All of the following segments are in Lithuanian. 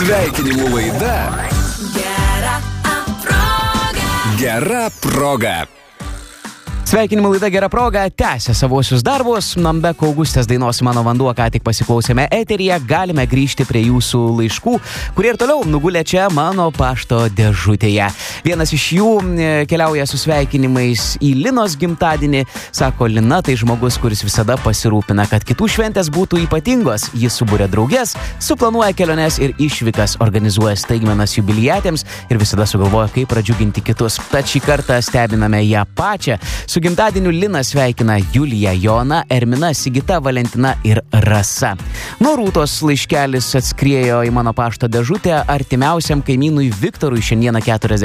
Sveikinimų laida Gera proga. Sveikinimų laida Gera proga tęsia savosius darbus. Nambeko Augustės dainos Mano vanduo ką tik pasiklausėme eteryje. Galime grįžti prie jūsų laiškų, kurie ir toliau nugulė čia mano pašto dėžutėje. Vienas iš jų keliauja su sveikinimais į Linos gimtadienį. Sako, Lina tai žmogus, kuris visada pasirūpina, kad kitų šventės būtų ypatingos. Jis subūrė drauges, suplanuoja keliones ir išvykas, organizuoja staigmenas jubiliatėms ir visada sugalvoja, kaip pradžiuginti kitus. Tad šį kartą stebiname ją pačią. Su gimtadieniu Lina sveikina Julija, Jona, Ermina, Sigita, Valentina ir Rasa. Nuo Rūtos laiškelis atskriejo į mano pašto dėžutę artimiausiam kaimynui Viktorui, šiandieną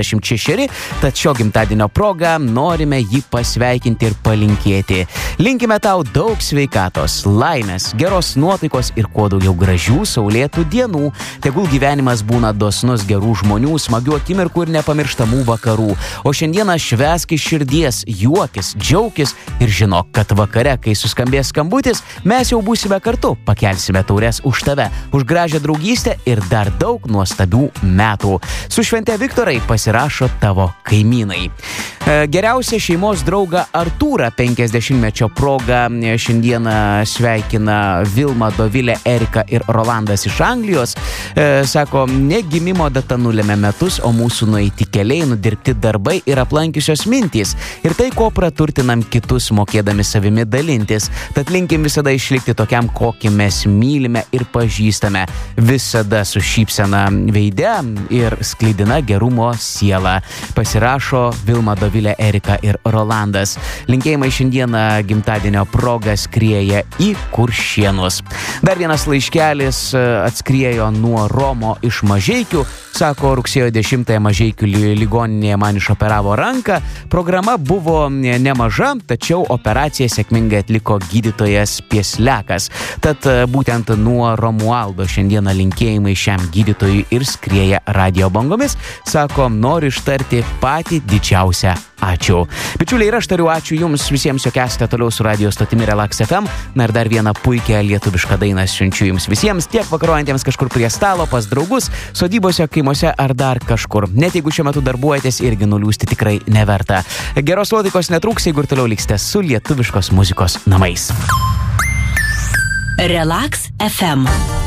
46, tad šio gimtadienio proga norime jį pasveikinti ir palinkėti. Linkime tau daug sveikatos, laimės, geros nuotaikos ir kuo daugiau gražių, saulėtų dienų. Tegul gyvenimas būna dosnus gerų žmonių, smagių akimirkų ir nepamirštamų vakarų. O šiandieną švęsk iš širdies, juokis, džiaukis ir žinok, kad vakare, kai suskambės skambutis, mes jau būsime kartu, pakelsime taures už tave, už gražią draugystę ir dar daug nuostabių metų. Su švente Viktorai pasirašo tavo kaimynai. Geriausia šeimos draugą Artūrą 50-mečio proga šiandieną sveikina Vilma, Dovilė, Erika ir Rolandas iš Anglijos. Sako, ne gimimo data nulėmė metus, o mūsų nueiti keliai, nudirbti darbai ir aplankiusios mintys. Ir tai, ko praturtinam kitus, mokėdami savimi dalintis. Tad linkim visada išlikti tokiam, kokį mes mylime ir pažįstame. Visada su šypsena veide ir sklidina gerumo siela. Pasirašo Vilma, Dovilė, Erika ir Rolandas. Linkėjimai šiandieną gimtadienio proga skrieja į Kuršienus. Dar vienas laiškelis atskriejo nuo Romo iš Mažeikių. Sako, rugsėjo 10-ąją Mažeikių ligoninėje man išoperavo ranką. Programa buvo nemaža, tačiau operaciją sėkmingai atliko gydytojas Pieslekas. Tad būtent nuo Romualdo šiandieną linkėjimai šiam gydytojui ir skrieja radio bangomis. Sako, noriu ištarti patį didžiausią ačiū. Bičiuliai, ir aš tariu ačiū jums visiems, jog esate toliau su radio stotimi Relax FM. Na ir dar vieną puikią lietuvišką dainą siunčiu jums visiems, tiek vakaruojantiems kažkur prie stalo, pas draugus, sodybose, kaimuose ar dar kažkur. Net jeigu šiuo metu darbuojatės, irgi nuliūsti tikrai neverta. Geros nuotaikos netrūks, jeigu ir toliau liksite su lietuviškos muzikos namais. Relax FM.